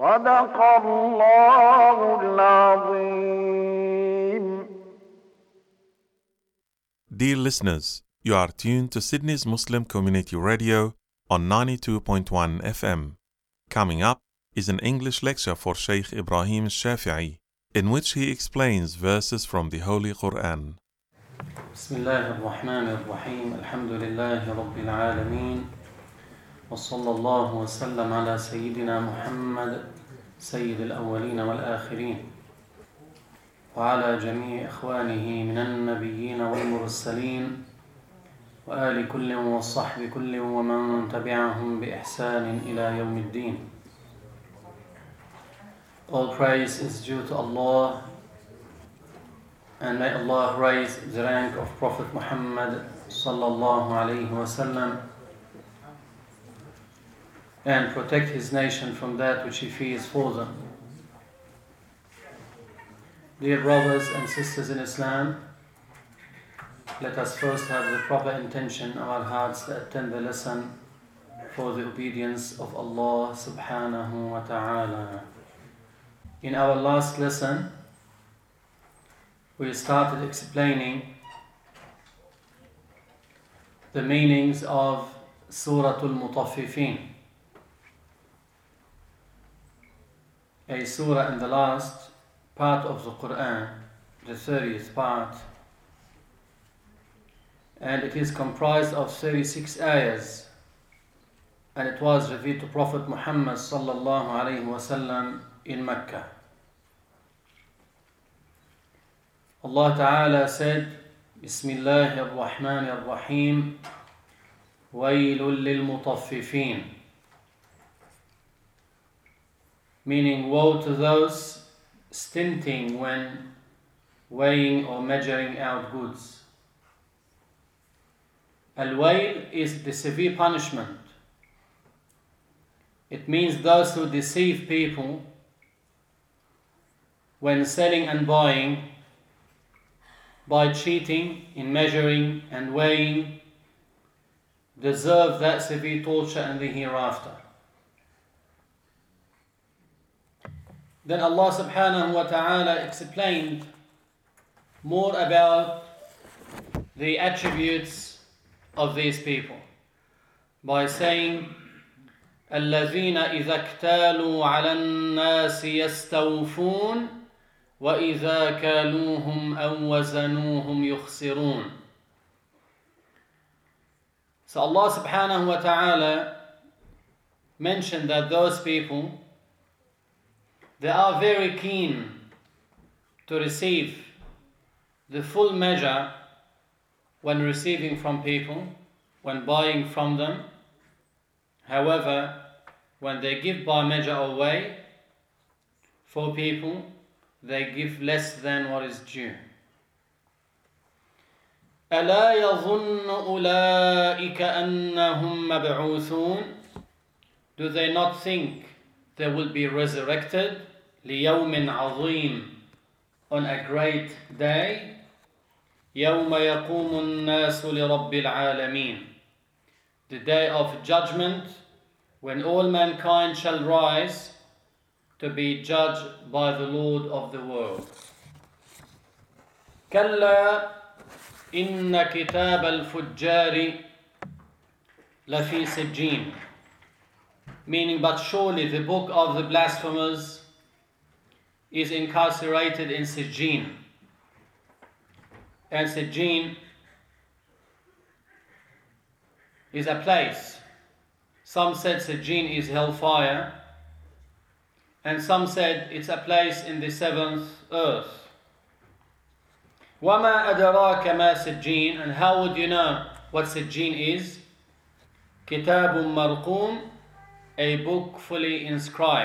صدق الله العظيم. Dear listeners, you are tuned to Sydney's Muslim Community Radio on 92.1 FM. Coming up is an English lecture for Sheikh Ibrahim Shafi'i, in which he explains verses from the Holy Quran. بسم الله الرحمن الرحيم الحمد لله رب العالمين وصلى الله وسلم على سيدنا محمد سيد الأولين والآخرين وعلى جميع إخوانه من النبيين والمرسلين وآل كل وصحب كل ومن تبعهم بإحسان إلى يوم الدين. All praise is due to Allah, and may Allah raise the rank of Prophet Muhammad sallallahu alayhi wasallam and protect his nation from that which he fears for them. Dear brothers and sisters in Islam, let us first have the proper intention of our hearts to attend the lesson for the obedience of Allah subhanahu wa ta'ala. In our last lesson, we started explaining the meanings of Surah Al-Mutaffifin, a surah in the last part of the Quran, the 30th part, and it is comprised of 36 ayahs, and it was revealed to Prophet Muhammad sallallahu alayhi wasallam in Mecca. Allah Ta'ala said, Bismillahir Rahmanir Rahim, Waylul lil Mutaffifin, meaning woe to those stinting when weighing or measuring out goods. Al-Wayl is the severe punishment. It means those who deceive people when selling and buying by cheating in measuring and weighing deserve that severe torture in the hereafter. Then Allah subhanahu wa ta'ala explained more about the attributes of these people by saying, الَّذِينَ إِذَا اكْتَالُوا عَلَى النَّاسِ يَسْتَوْفُونَ وَإِذَا كَالُوهُمْ أَوْ وَزَنُوهُمْ يُخْسِرُونَ. So Allah subhanahu wa ta'ala mentioned that those people, they are very keen to receive the full measure when receiving from people, when buying from them. However, when they give by measure away for people, they give less than what is due. أَلَا يَظُنُّ أُولَٰئِكَ أَنَّهُمْ مَبْعُوثُونَ. Do they not think they will be resurrected? لِيَوْمٍ عَظِيمٍ, on a great day. يَوْمَ يَقُومُ النَّاسُ لِرَبِّ الْعَالَمِينَ, the day of judgment, when all mankind shall rise to be judged by the Lord of the world. كَلَّا إِنَّ كِتَابَ الْفُجَّارِ لَفِي سِجِّينٍ, meaning, but surely the book of the blasphemers is incarcerated in Sijjin. And Sijjin is a place. Some said Sijjin is hellfire, and some said it's a place in the seventh earth. وَمَا أَدْرَاكَ مَا سِجِّينٌ, and how would you know what Sijjin is? كِتَابٌ مَرْقُومٌ, a book fully inscribed.